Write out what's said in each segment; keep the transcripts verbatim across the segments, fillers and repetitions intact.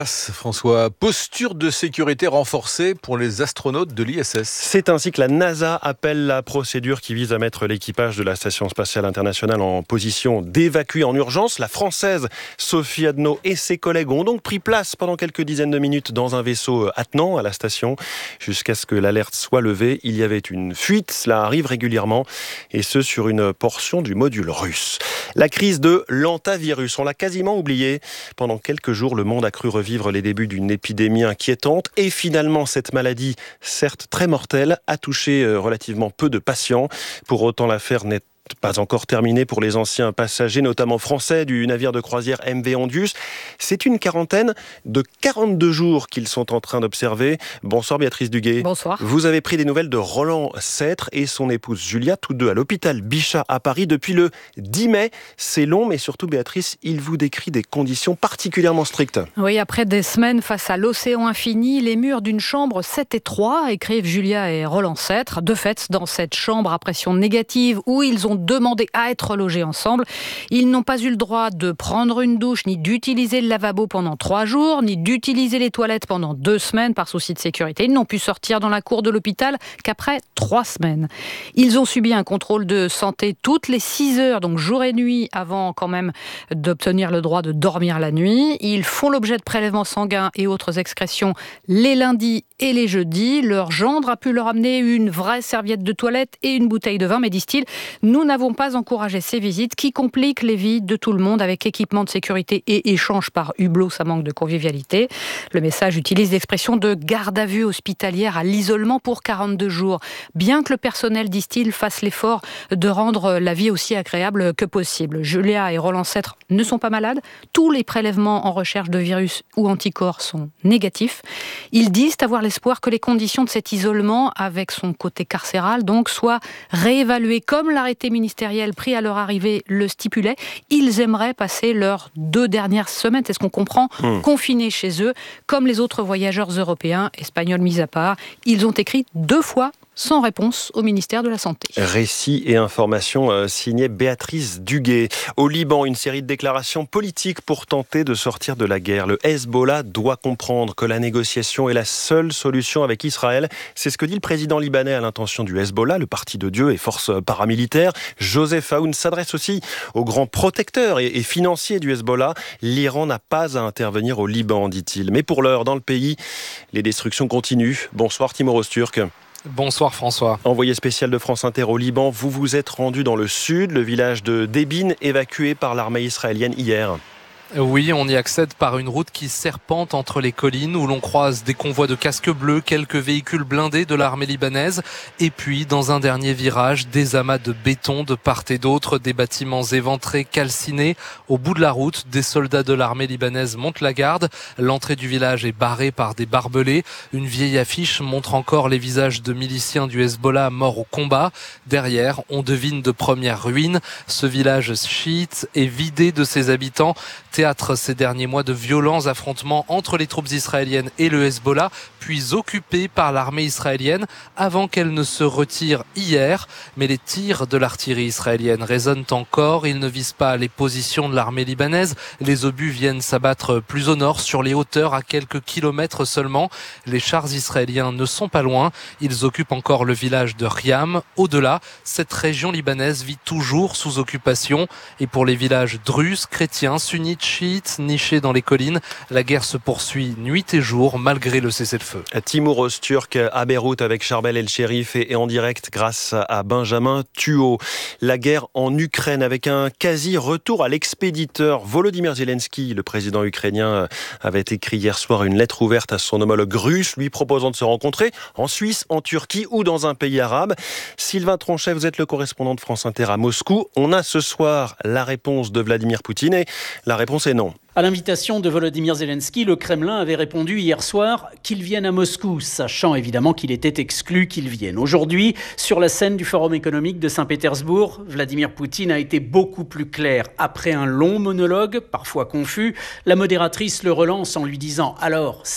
François, posture de sécurité renforcée pour les astronautes de l'I S S. C'est ainsi que la NASA appelle la procédure qui vise à mettre l'équipage de la Station spatiale internationale en position d'évacuer en urgence. La Française Sophie Adno et ses collègues ont donc pris place pendant quelques dizaines de minutes dans un vaisseau attenant à la station jusqu'à ce que l'alerte soit levée. Il y avait une fuite, cela arrive régulièrement, et ce sur une portion du module russe. La crise de l'hantavirus, on l'a quasiment oubliée. Pendant quelques jours, le monde a cru revivre les débuts d'une épidémie inquiétante et finalement cette maladie, certes très mortelle, a touché relativement peu de patients. Pour autant, l'affaire n'est pas encore terminée pour les anciens passagers, notamment français, du navire de croisière M V Ondius. C'est une quarantaine de quarante-deux jours qu'ils sont en train d'observer. Bonsoir Béatrice Duguay. Bonsoir. Vous avez pris des nouvelles de Roland Sêtre et son épouse Julia, tous deux à l'hôpital Bichat à Paris depuis le dix mai. C'est long, mais surtout Béatrice, il vous décrit des conditions particulièrement strictes. Oui, après des semaines face à l'océan infini, les murs d'une chambre sept et trois, écrivent Julia et Roland Sêtre. De fait, dans cette chambre à pression négative où ils ont demandé à être logés ensemble, ils n'ont pas eu le droit de prendre une douche, ni d'utiliser le lavabo pendant trois jours, ni d'utiliser les toilettes pendant deux semaines par souci de sécurité. Ils n'ont pu sortir dans la cour de l'hôpital qu'après trois semaines. Ils ont subi un contrôle de santé toutes les six heures, donc jour et nuit, avant quand même d'obtenir le droit de dormir la nuit. Ils font l'objet de prélèvements sanguins et autres excrétions les lundis et les jeudis. Leur gendre a pu leur amener une vraie serviette de toilette et une bouteille de vin, mais disent-ils, nous n'avons pas encouragé ces visites qui compliquent les vies de tout le monde avec équipement de sécurité et échange par hublot, ça manque de convivialité. Le message utilise l'expression de garde à vue hospitalière à l'isolement pour quarante-deux jours. Bien que le personnel, disent-ils, fasse l'effort de rendre la vie aussi agréable que possible. Julia et Roland Sêtre ne sont pas malades. Tous les prélèvements en recherche de virus ou anticorps sont négatifs. Ils disent avoir l'espoir que les conditions de cet isolement, avec son côté carcéral, donc, soient réévaluées comme l'arrêté ministériel pris à leur arrivée le stipulait. Ils aimeraient passer leurs deux dernières semaines, c'est ce qu'on comprend, mmh. confinés chez eux, comme les autres voyageurs européens, espagnols mis à part. Ils ont écrit deux fois sans réponse au ministère de la Santé. Récits et informations euh, signées Béatrice Duguay. Au Liban, une série de déclarations politiques pour tenter de sortir de la guerre. Le Hezbollah doit comprendre que la négociation est la seule solution avec Israël. C'est ce que dit le président libanais à l'intention du Hezbollah, le parti de Dieu et forces paramilitaires. Joseph Aoun s'adresse aussi aux grands protecteurs et, et financiers du Hezbollah. L'Iran n'a pas à intervenir au Liban, dit-il. Mais pour l'heure, dans le pays, les destructions continuent. Bonsoir Timur Öztürk. Bonsoir François. Envoyé spécial de France Inter au Liban, vous vous êtes rendu dans le sud, le village de Debin, évacué par l'armée israélienne hier. Oui, on y accède par une route qui serpente entre les collines où l'on croise des convois de casques bleus, quelques véhicules blindés de l'armée libanaise et puis, dans un dernier virage, des amas de béton de part et d'autre, des bâtiments éventrés, calcinés. Au bout de la route, des soldats de l'armée libanaise montent la garde. L'entrée du village est barrée par des barbelés. Une vieille affiche montre encore les visages de miliciens du Hezbollah morts au combat. Derrière, on devine de premières ruines. Ce village chiite est vidé de ses habitants. Théâtre ces derniers mois de violents affrontements entre les troupes israéliennes et le Hezbollah, puis occupé par l'armée israélienne avant qu'elle ne se retire hier. Mais les tirs de l'artillerie israélienne résonnent encore. Ils ne visent pas les positions de l'armée libanaise. Les obus viennent s'abattre plus au nord, sur les hauteurs, à quelques kilomètres seulement. Les chars israéliens ne sont pas loin. Ils occupent encore le village de Riam. Au-delà, cette région libanaise vit toujours sous occupation. Et pour les villages druzes, chrétiens, sunnites, chiites nichés dans les collines, la guerre se poursuit nuit et jour malgré le cessez-le-feu. Timur Öztürk à Beyrouth avec Charbel El Cherif et en direct grâce à Benjamin Thuot. La guerre en Ukraine avec un quasi-retour à l'expéditeur. Volodymyr Zelensky, le président ukrainien, avait écrit hier soir une lettre ouverte à son homologue russe, lui proposant de se rencontrer en Suisse, en Turquie ou dans un pays arabe. Sylvain Tronchet, vous êtes le correspondant de France Inter à Moscou. On a ce soir la réponse de Vladimir Poutine et la réponse est non. À l'invitation de Volodymyr Zelensky, le Kremlin avait répondu hier soir qu'il vienne à Moscou, sachant évidemment qu'il était exclu qu'il vienne. Aujourd'hui, sur la scène du Forum économique de Saint-Pétersbourg, Vladimir Poutine a été beaucoup plus clair. Après un long monologue, parfois confus, la modératrice le relance en lui disant « Alors, c'est non ».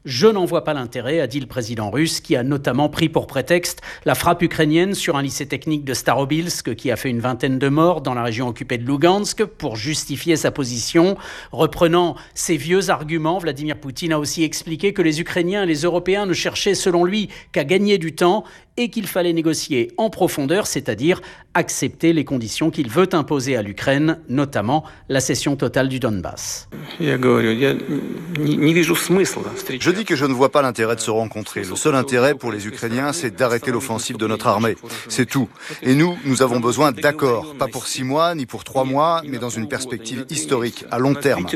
Je n'en vois pas l'intérêt, a dit le président russe, qui a notamment pris pour prétexte la frappe ukrainienne sur un lycée technique de Starobilsk qui a fait une vingtaine de morts dans la région occupée de Lugansk pour justifier sa position. Reprenant ses vieux arguments, Vladimir Poutine a aussi expliqué que les Ukrainiens et les Européens ne cherchaient selon lui qu'à gagner du temps et qu'il fallait négocier en profondeur, c'est-à-dire accepter les conditions qu'il veut imposer à l'Ukraine, notamment la cession totale du Donbass. Je dis que je ne vois pas l'intérêt de se rencontrer. Le seul intérêt pour les Ukrainiens, c'est d'arrêter l'offensive de notre armée. C'est tout. Et nous, nous avons besoin d'accords. Pas pour six mois, ni pour trois mois, mais dans une perspective historique, à long terme.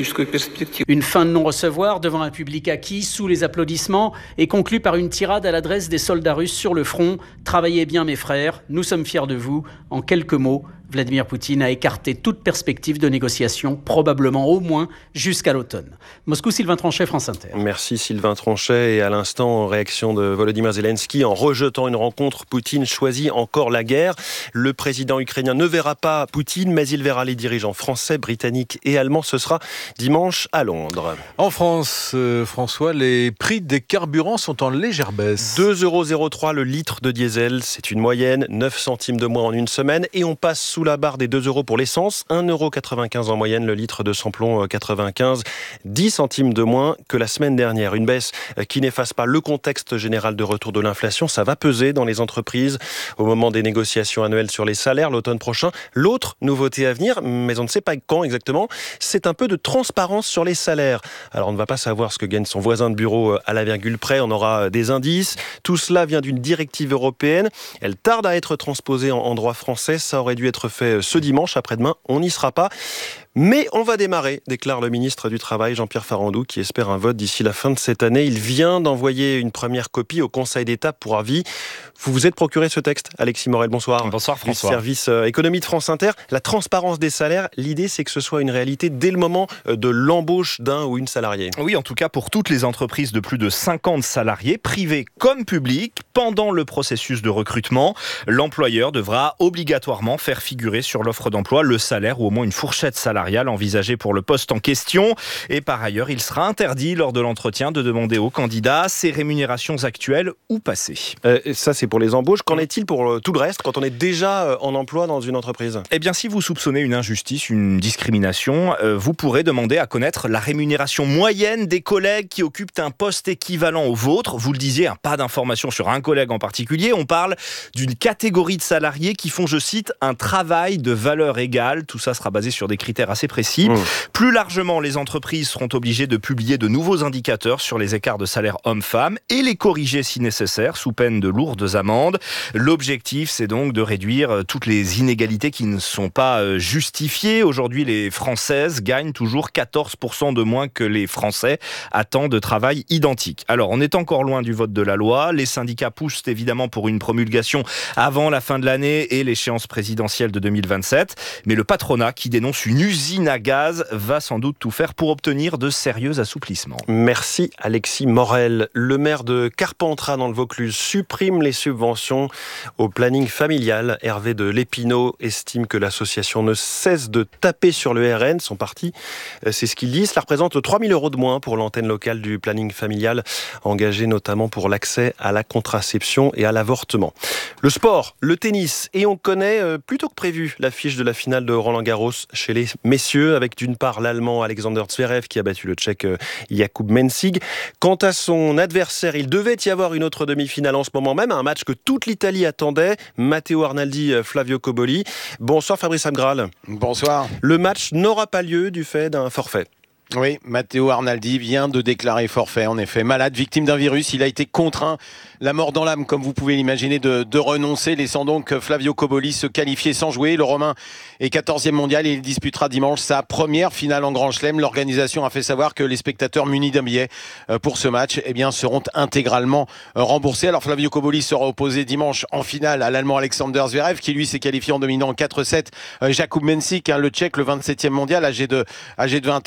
Une fin de non-recevoir devant un public acquis, sous les applaudissements, et conclue par une tirade à l'adresse des soldats russes sur le front. Travaillez bien mes frères, nous sommes fiers de vous. En quelques mots, Vladimir Poutine a écarté toute perspective de négociation, probablement au moins jusqu'à l'automne. Moscou, Sylvain Tronchet, France Inter. Merci Sylvain Tronchet. Et à l'instant, réaction de Volodymyr Zelensky en rejetant une rencontre. Poutine choisit encore la guerre. Le président ukrainien ne verra pas Poutine, mais il verra les dirigeants français, britanniques et allemands. Ce sera dimanche à Londres. En France, euh, François, les prix des carburants sont en légère baisse. deux euros zéro trois le litre de diesel, c'est une moyenne, neuf centimes de moins en une semaine. Et on passe sous la barre des deux euros pour l'essence, un euro quatre-vingt-quinze en moyenne le litre de samplon quatre-vingt-quinze, dix centimes de moins que la semaine dernière. Une baisse qui n'efface pas le contexte général de retour de l'inflation. Ça va peser dans les entreprises au moment des négociations annuelles sur les salaires l'automne prochain. L'autre nouveauté à venir, mais on ne sait pas quand exactement, c'est un peu de transparence sur les salaires. Alors on ne va pas savoir ce que gagne son voisin de bureau à la virgule près, on aura des indices. Tout cela vient d'une directive européenne. Elle tarde à être transposée en droit français. Ça aurait dû être fait ce dimanche, après-demain. On n'y sera pas. Mais on va démarrer, déclare le ministre du Travail, Jean-Pierre Farandou, qui espère un vote d'ici la fin de cette année. Il vient d'envoyer une première copie au Conseil d'État pour avis. Vous vous êtes procuré ce texte, Alexis Morel, bonsoir. Bonsoir François. Du service économie de France Inter. La transparence des salaires, l'idée c'est que ce soit une réalité dès le moment de l'embauche d'un ou une salariée. Oui, en tout cas pour toutes les entreprises de plus de cinquante salariés, privées comme publiques, pendant le processus de recrutement, l'employeur devra obligatoirement faire figurer sur l'offre d'emploi le salaire ou au moins une fourchette salariale envisagée pour le poste en question. Et par ailleurs, il sera interdit lors de l'entretien de demander aux candidats ses rémunérations actuelles ou passées. Euh, ça, c'est pour les embauches. Qu'en est-il pour tout le reste quand on est déjà en emploi dans une entreprise ? Eh bien, si vous soupçonnez une injustice, une discrimination, euh, vous pourrez demander à connaître la rémunération moyenne des collègues qui occupent un poste équivalent au vôtre. Vous le disiez, hein, pas d'informations sur un collègue en particulier. On parle d'une catégorie de salariés qui font, je cite, un travail de valeur égale. Tout ça sera basé sur des critères assez précis. Mmh. Plus largement, les entreprises seront obligées de publier de nouveaux indicateurs sur les écarts de salaire hommes-femmes et les corriger si nécessaire, sous peine de lourdes amendes. L'objectif, c'est donc de réduire toutes les inégalités qui ne sont pas justifiées. Aujourd'hui, les Françaises gagnent toujours quatorze pour cent de moins que les Français à temps de travail identique. Alors, on est encore loin du vote de la loi. Les syndicats poussent évidemment pour une promulgation avant la fin de l'année et l'échéance présidentielle de deux mille vingt-sept. Mais le patronat, qui dénonce une usine à gaz, va sans doute tout faire pour obtenir de sérieux assouplissements. Merci Alexis Morel. Le maire de Carpentras dans le Vaucluse supprime les subventions au planning familial. Hervé de Lépinot estime que l'association ne cesse de taper sur le R N. Son parti, c'est ce qu'il dit. Cela représente trois mille euros de moins pour l'antenne locale du planning familial, engagée notamment pour l'accès à la contraception et à l'avortement. Le sport, le tennis, et on connaît plutôt que prévu l'affiche de la finale de Roland-Garros chez les messieurs, avec d'une part l'Allemand Alexander Zverev qui a battu le Tchèque Jakub Mensing. Quant à son adversaire, il devait y avoir une autre demi-finale en ce moment même, un match que toute l'Italie attendait, Matteo Arnaldi, Flavio Cobolli. Bonsoir Fabrice Abgral. Bonsoir. Le match n'aura pas lieu du fait d'un forfait. Oui, Matteo Arnaldi vient de déclarer forfait, en effet. Malade, victime d'un virus, il a été contraint, la mort dans l'âme, comme vous pouvez l'imaginer, de, de renoncer, laissant donc Flavio Cobolli se qualifier sans jouer. Le Romain est quatorzième mondial et il disputera dimanche sa première finale en Grand Chelem. L'organisation a fait savoir que les spectateurs munis d'un billet pour ce match eh bien, seront intégralement remboursés. Alors Flavio Cobolli sera opposé dimanche en finale à l'Allemand Alexander Zverev, qui lui s'est qualifié en dominant en quatre sept Jakub Mensing, hein, le Tchèque, le vingt-septième mondial, âgé de, âgé de vingt ans. Alexander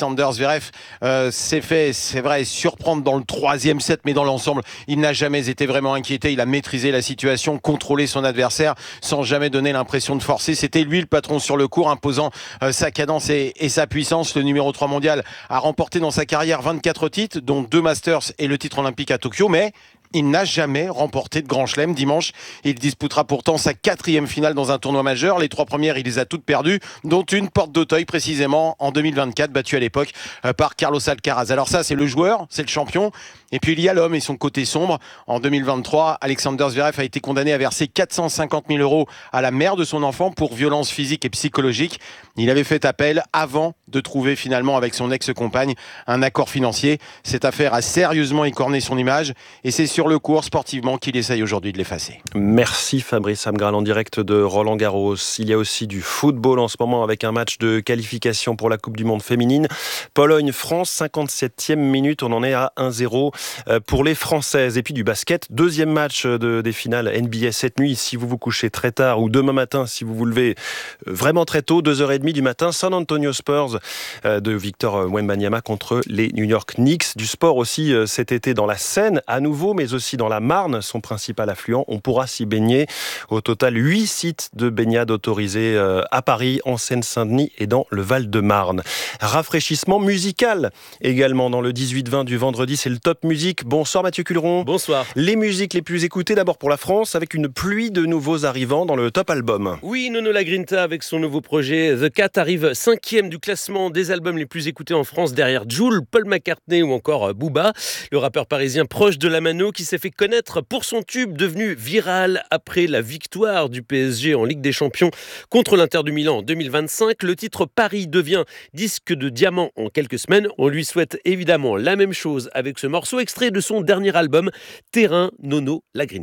Alexander Zverev euh, s'est fait, c'est vrai, surprendre dans le troisième set, mais dans l'ensemble, il n'a jamais été vraiment inquiété. Il a maîtrisé la situation, contrôlé son adversaire sans jamais donner l'impression de forcer. C'était lui le patron sur le court, imposant euh, sa cadence et, et sa puissance. Le numéro trois mondial a remporté dans sa carrière vingt-quatre titres, dont deux Masters et le titre olympique à Tokyo, mais il n'a jamais remporté de Grand Chelem. Dimanche, il disputera pourtant sa quatrième finale dans un tournoi majeur. Les trois premières, il les a toutes perdues, dont une porte d'Auteuil précisément en deux mille vingt-quatre, battue à l'époque par Carlos Alcaraz. Alors ça, c'est le joueur, c'est le champion. Et puis il y a l'homme et son côté sombre. En deux mille vingt-trois, Alexander Zverev a été condamné à verser quatre cent cinquante mille euros à la mère de son enfant pour violence physique et psychologique. Il avait fait appel avant de trouver finalement avec son ex-compagne un accord financier. Cette affaire a sérieusement écorné son image et c'est sur le court sportivement qu'il essaye aujourd'hui de l'effacer. Merci Fabrice Amgral en direct de Roland-Garros. Il y a aussi du football en ce moment avec un match de qualification pour la Coupe du Monde féminine. Pologne-France, cinquante-septième minute, on en est à un zéro pour les Françaises. Et puis du basket, deuxième match de, des finales N B A cette nuit. Si vous vous couchez très tard ou demain matin, si vous vous levez vraiment très tôt, deux heures trente du matin, San Antonio Spurs de Victor Wembanyama contre les New York Knicks. Du sport aussi cet été dans la Seine à nouveau, mais aussi dans la Marne, son principal affluent. On pourra s'y baigner. Au total, huit sites de baignade autorisés à Paris, en Seine-Saint-Denis et dans le Val-de-Marne. Rafraîchissement musical également dans le dix-huit vingt du vendredi, c'est le Top Musique. Bonsoir Mathieu Culeron. Bonsoir. Les musiques les plus écoutées d'abord pour la France avec une pluie de nouveaux arrivants dans le Top Album. Oui, Nono Lagrinta avec son nouveau projet The Cat arrive cinquième du classement des albums les plus écoutés en France derrière Jul, Paul McCartney ou encore Booba. Le rappeur parisien proche de la mano qui s'est fait connaître pour son tube devenu viral après la victoire du P S G en Ligue des Champions contre l'Inter de Milan en deux mille vingt-cinq. Le titre Paris devient disque de diamant en quelques semaines. On lui souhaite évidemment la même chose avec ce morceau extrait de son dernier album Terrain, Nono Lagrinta.